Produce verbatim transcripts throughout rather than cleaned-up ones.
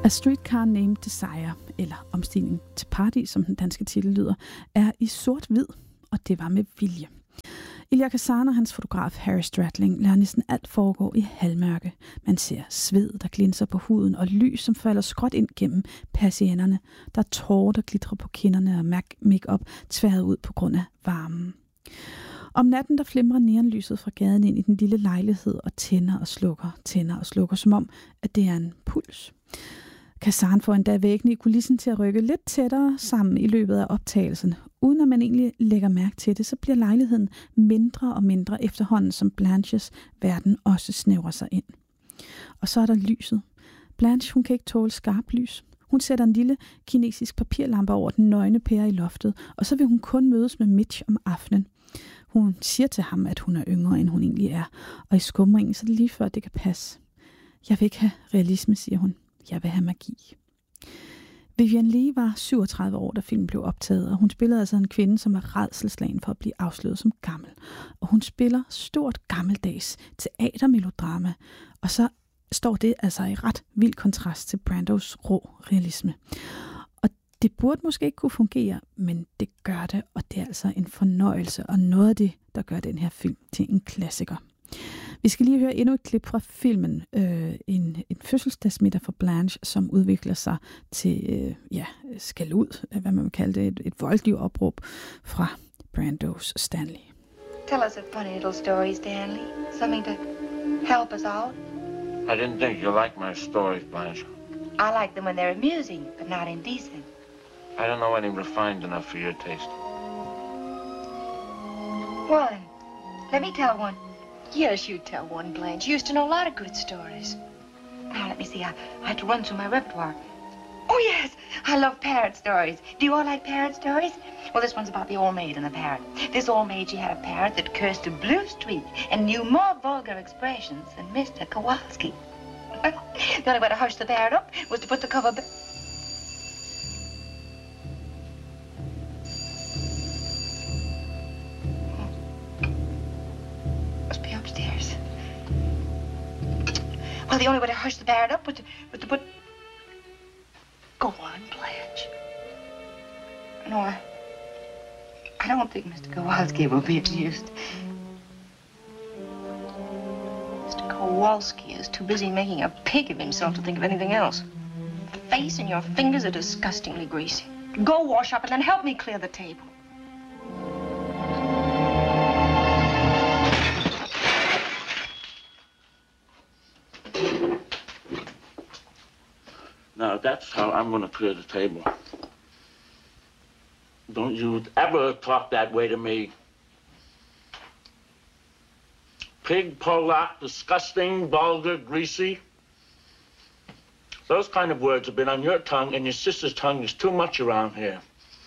A Streetcar Named Desire, eller Omstigning til Paradis, som den danske titel lyder, er i sort-hvid, og det var med vilje. Elia Kazan og hans fotograf Harry Stradling lader næsten alt foregå i halvmørke. Man ser sved, der glinser på huden, og lys, som falder skråt ind gennem persiennerne. Der er tårer, der glitrer på kinderne, og make-up tværet ud på grund af varmen. Om natten der flimrer neonlyset fra gaden ind i den lille lejlighed og tænder og slukker, tænder og slukker, som om, at det er en puls. Kazan får endda væggene i kulissen til at rykke lidt tættere sammen i løbet af optagelsen. Uden at man egentlig lægger mærke til det, så bliver lejligheden mindre og mindre efterhånden, som Blanches verden også snævrer sig ind. Og så er der lyset. Blanche, hun kan ikke tåle skarpt lys. Hun sætter en lille kinesisk papirlampe over den nøgne pære i loftet, og så vil hun kun mødes med Mitch om aftenen. Hun siger til ham, at hun er yngre, end hun egentlig er, og i skumringen så er det lige før, det kan passe. Jeg vil ikke have realisme, siger hun. Jeg vil have magi. Vivian Leigh var syvogtredive år, da filmen blev optaget, og hun spillede altså en kvinde, som er rædselsslagen for at blive afsløret som gammel. Og hun spiller stort gammeldags teatermelodrama, og så står det altså i ret vild kontrast til Brandos rå realisme. Og det burde måske ikke kunne fungere, men det gør det, og det er altså en fornøjelse, og noget af det, der gør den her film til en klassiker. Vi skal lige høre endnu et klip fra filmen, øh, en, en fødselsdagsmiddag for Blanche, som udvikler sig til, øh, ja, skal ud, hvad man vil kalde det, et, et voldeligt opråb fra Brandos Stanley. Tell us a funny little story, Stanley. Something to help us out. I didn't think you liked my stories, Blanche. I like them when they're amusing, but not indecent. I don't know any refined enough for your taste. Well, then, let me tell one. Yes, you tell one, Blanche. You used to know a lot of good stories. Now, let me see. I, I had to run through my repertoire. Oh, yes. I love parrot stories. Do you all like parrot stories? Well, this one's about the old maid and the parrot. This old maid, she had a parrot that cursed a blue streak and knew more vulgar expressions than Mister Kowalski. The only way to hush the parrot up was to put the cover back. Well, the only way to hush the parrot up was to, was to put... Go on, Blanche. No, I... I don't think Mister Kowalski will be amused. Mister Kowalski is too busy making a pig of himself to think of anything else. The face and your fingers are disgustingly greasy. Go wash up and then help me clear the table. Now, that's how I'm going to clear the table. Don't you ever talk that way to me. Pig, Pollock, disgusting, vulgar, greasy. Those kind of words have been on your tongue, and your sister's tongue is too much around here.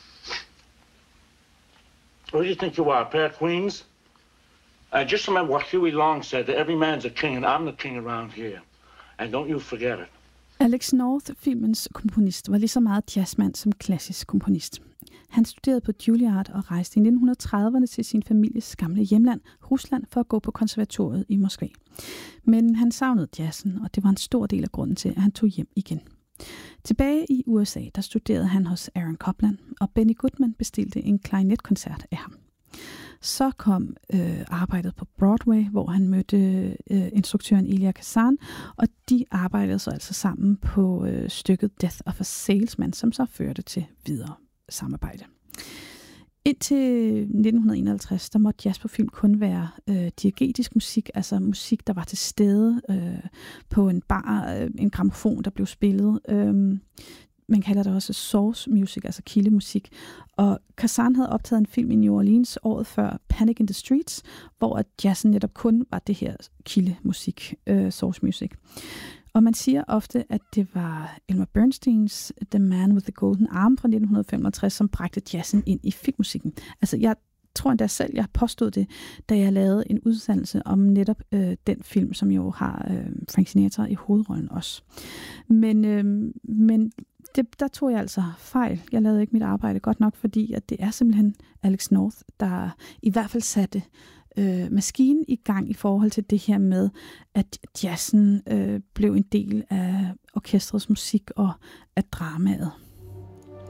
What do you think you are, a pair of queens? I just remember what Huey Long said, that every man's a king, and I'm the king around here. And don't you forget it. Alex North, filmens komponist, var lige så meget jazzmand som klassisk komponist. Han studerede på Juilliard og rejste i nitten trediverne til sin families gamle hjemland, Rusland, for at gå på konservatoriet i Moskva. Men han savnede jazzen, og det var en stor del af grunden til, at han tog hjem igen. Tilbage i U S A, der studerede han hos Aaron Copland, og Benny Goodman bestilte en klarinetkoncert af ham. Så kom øh, arbejdet på Broadway, hvor han mødte øh, instruktøren Elia Kazan, og de arbejdede så altså sammen på øh, stykket Death of a Salesman, som så førte til videre samarbejde. Indtil nitten enoghalvtreds, der måtte jazz på film kun være øh, diegetisk musik, altså musik, der var til stede øh, på en bar, øh, en grammofon, der blev spillet. Øh, Man kalder det også source music, altså kildemusik. Og Kazan havde optaget en film i New Orleans året før, Panic in the Streets, hvor at jazzen netop kun var det her kildemusik, øh, source music. Og man siger ofte, at det var Elmer Bernsteins The Man with the Golden Arm fra nitten femogtres, som bragte jazzen ind i filmmusikken. Altså, jeg tror endda selv, jeg påstod det, da jeg lavede en udsendelse om netop øh, den film, som jo har øh, Frank Sinatra i hovedrollen også. Men, øh, men det, der tog jeg altså fejl. Jeg lavede ikke mit arbejde godt nok, fordi at det er simpelthen Alex North, der i hvert fald satte øh, maskinen i gang i forhold til det her med, at jazzen øh, blev en del af orkestrets musik og af dramaet.